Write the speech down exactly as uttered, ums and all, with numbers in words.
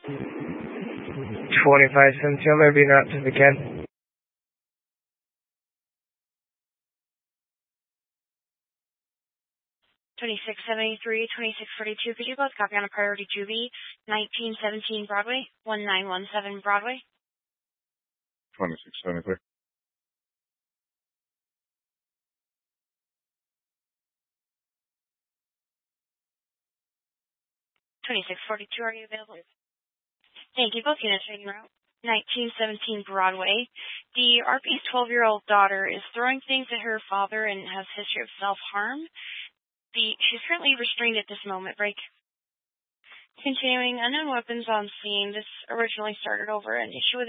twenty-five seventeen, maybe not to begin. twenty-six seventy-three, twenty-six forty-two, could you both copy on a priority Juvie, nineteen seventeen Broadway, one nine one seven Broadway? twenty-six seventy-three. twenty-six forty-two, are you available? Thank you. Both units are en route. nineteen seventeen Broadway. The R P's twelve-year-old daughter is throwing things at her father and has a history of self-harm. The, she's currently restrained at this moment. Break. Continuing, unknown weapons on scene. This originally started over an issue with